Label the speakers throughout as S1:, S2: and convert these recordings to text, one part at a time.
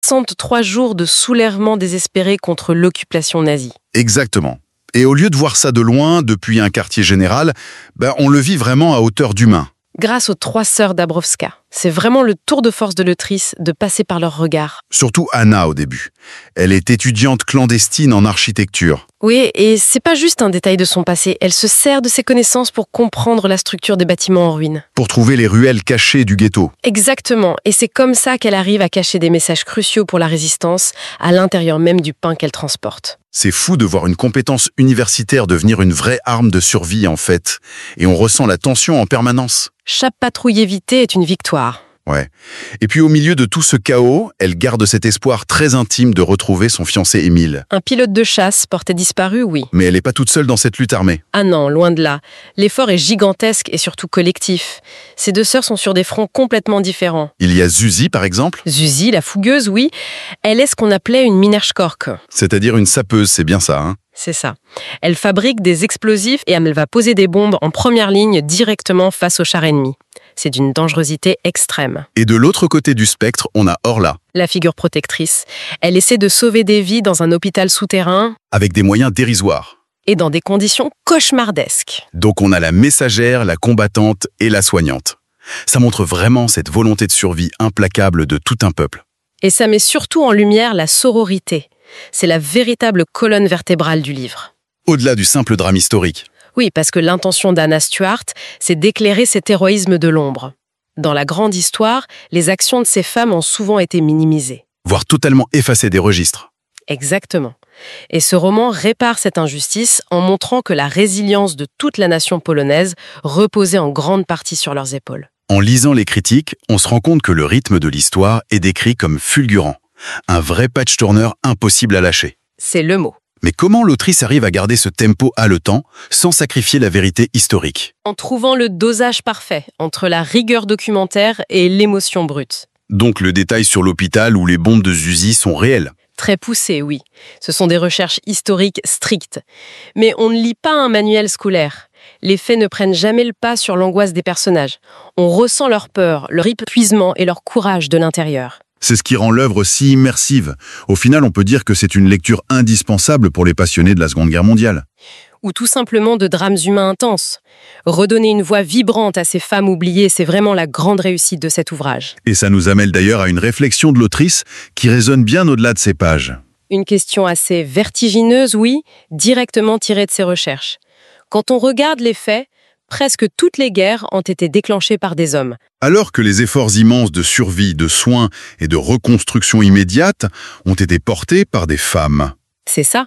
S1: 63 jours de soulèvement désespéré contre l'occupation nazie.
S2: Exactement. Et au lieu de voir ça de loin, depuis un quartier général, on le vit vraiment à hauteur d'humain.
S1: Grâce aux 3 sœurs Dabrowska. C'est vraiment le tour de force de l'autrice de passer par leur regard.
S2: Surtout Anna au début. Elle est étudiante clandestine en architecture.
S1: Oui, et c'est pas juste un détail de son passé. Elle se sert de ses connaissances pour comprendre la structure des bâtiments en ruine.
S2: Pour trouver les ruelles cachées du ghetto.
S1: Exactement. Et c'est comme ça qu'elle arrive à cacher des messages cruciaux pour la résistance à l'intérieur même du pain qu'elle transporte.
S2: C'est fou de voir une compétence universitaire devenir une vraie arme de survie, en fait. Et on ressent la tension en permanence.
S1: Chaque patrouille évitée est une victoire.
S2: Ouais. Et puis au milieu de tout ce chaos, elle garde cet espoir très intime de retrouver son fiancé Émile.
S1: Un pilote de chasse porté disparu, oui.
S2: Mais elle n'est pas toute seule dans cette lutte armée.
S1: Ah non, loin de là. L'effort est gigantesque et surtout collectif. Ces 2 sœurs sont sur des fronts complètement différents.
S2: Il y a Zuzi, par exemple.
S1: Zuzi, la fougueuse, oui. Elle est ce qu'on appelait une Minerskork.
S2: C'est-à-dire une sapeuse, c'est bien ça, hein?
S1: C'est ça. Elle fabrique des explosifs et elle va poser des bombes en première ligne directement face aux chars ennemis. C'est d'une dangerosité extrême.
S2: Et de l'autre côté du spectre, on a Orla.
S1: La figure protectrice. Elle essaie de sauver des vies dans un hôpital souterrain.
S2: Avec des moyens dérisoires.
S1: Et dans des conditions cauchemardesques.
S2: Donc on a la messagère, la combattante et la soignante. Ça montre vraiment cette volonté de survie implacable de tout un peuple.
S1: Et ça met surtout en lumière la sororité. C'est la véritable colonne vertébrale du livre.
S2: Au-delà du simple drame historique.
S1: Oui, parce que l'intention d'Anna Stuart, c'est d'éclairer cet héroïsme de l'ombre. Dans la grande histoire, les actions de ces femmes ont souvent été minimisées.
S2: Voire totalement effacées des registres.
S1: Exactement. Et ce roman répare cette injustice en montrant que la résilience de toute la nation polonaise reposait en grande partie sur leurs épaules.
S2: En lisant les critiques, on se rend compte que le rythme de l'histoire est décrit comme fulgurant. Un vrai patch-tourner impossible à lâcher.
S1: C'est le mot.
S2: Mais comment l'autrice arrive à garder ce tempo haletant sans sacrifier la vérité historique?
S1: En trouvant le dosage parfait entre la rigueur documentaire et l'émotion brute.
S2: Donc le détail sur l'hôpital où les bombes de Zuzi sont réelles.
S1: Très poussé, oui. Ce sont des recherches historiques strictes. Mais on ne lit pas un manuel scolaire. Les faits ne prennent jamais le pas sur l'angoisse des personnages. On ressent leur peur, leur épuisement et leur courage de l'intérieur.
S2: C'est ce qui rend l'œuvre si immersive. Au final, on peut dire que c'est une lecture indispensable pour les passionnés de la Seconde Guerre mondiale.
S1: Ou tout simplement de drames humains intenses. Redonner une voix vibrante à ces femmes oubliées, c'est vraiment la grande réussite de cet ouvrage.
S2: Et ça nous amène d'ailleurs à une réflexion de l'autrice qui résonne bien au-delà de ces pages.
S1: Une question assez vertigineuse, oui, directement tirée de ses recherches. Quand on regarde les faits, presque toutes les guerres ont été déclenchées par des hommes.
S2: Alors que les efforts immenses de survie, de soins et de reconstruction immédiate ont été portés par des femmes.
S1: C'est ça.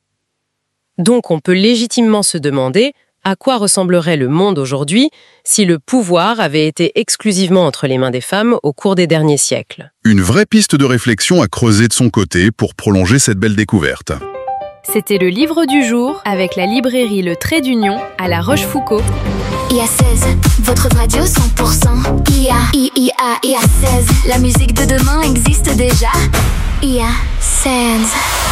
S1: Donc on peut légitimement se demander à quoi ressemblerait le monde aujourd'hui si le pouvoir avait été exclusivement entre les mains des femmes au cours des derniers siècles.
S2: Une vraie piste de réflexion à creuser de son côté pour prolonger cette belle découverte.
S3: C'était le livre du jour avec la librairie Le Trait d'Union à La Rochefoucauld.
S4: IA 16, votre radio 100%. IA 16, la musique de demain existe déjà. IA 16.